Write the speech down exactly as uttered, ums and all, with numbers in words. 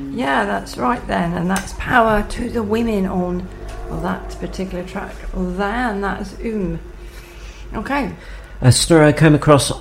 Yeah, that's right then, and that's Power to the Women on well, that particular track. Then that's Um. Okay. A story I came across